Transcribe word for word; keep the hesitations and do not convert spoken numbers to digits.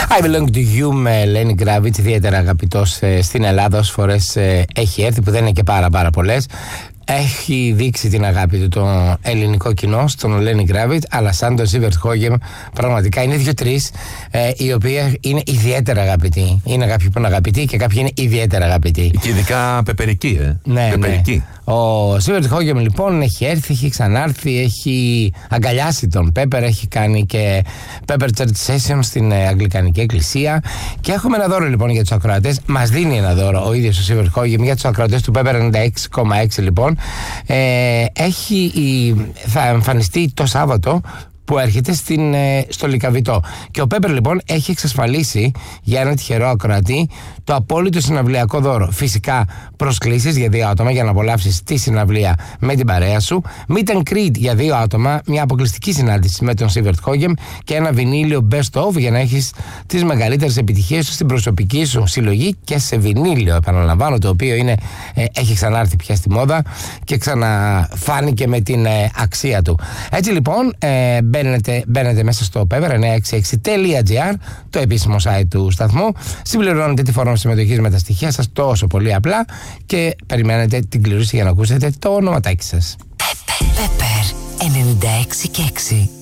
I Belong to You με Lenny Kravitz, ιδιαίτερα αγαπητός ε, στην Ελλάδα, όσες φορές ε, έχει έρθει, που δεν είναι και πάρα πάρα πολλές. Έχει δείξει την αγάπη του το ελληνικό κοινό στον Lenny Kravitz, αλλά σαν τον Sievert Hågen πραγματικά είναι δύο-τρεις ε, οι οποίοι είναι ιδιαίτερα αγαπητοί. Είναι κάποιοι που είναι αγαπητοί και κάποιοι είναι ιδιαίτερα αγαπητοί. Και ειδικά πεπερική, ε. Ναι, πεπερική. Ναι. Ο Sievert Hågen λοιπόν έχει έρθει, έχει ξανάρθει, έχει αγκαλιάσει τον Pepper, έχει κάνει και Pepper Church Session στην ε, Αγγλικανική Εκκλησία. Και έχουμε ένα δώρο λοιπόν για τους ακροατές. Μας δίνει ένα δώρο ο ίδιος ο Sievert Hågen για τους ακροατές του Pepper ενενήντα έξι κόμμα έξι λοιπόν. Ε, έχει, θα εμφανιστεί το Σάββατο που έρχεται στην, στο Λυκαβητό. Και ο Pepper λοιπόν έχει εξασφαλίσει για ένα τυχερό ακροατή το απόλυτο συναυλιακό δώρο. Φυσικά προσκλήσεις για δύο άτομα για να απολαύσεις τη συναυλία με την παρέα σου. Meet and greet για δύο άτομα, μια αποκλειστική συνάντηση με τον Sievert Hågen και ένα βινίλιο best of για να έχεις τις μεγαλύτερες επιτυχίες σου στην προσωπική σου συλλογή και σε βινίλιο, επαναλαμβάνω, το οποίο είναι, ε, έχει ξανάρθει πια στη μόδα και ξαναφάνηκε με την ε, αξία του. Έτσι λοιπόν, ε, Μπαίνετε, μπαίνετε μέσα στο pepper εννιακόσια εξήντα έξι τελεία τζι άρ, το επίσημο site του σταθμού, συμπληρώνετε τη φόρμα συμμετοχής με τα στοιχεία σας τόσο πολύ απλά και περιμένετε την κλήρωση για να ακούσετε το ονοματάκι σας. Pepper ενενήντα έξι και έξι.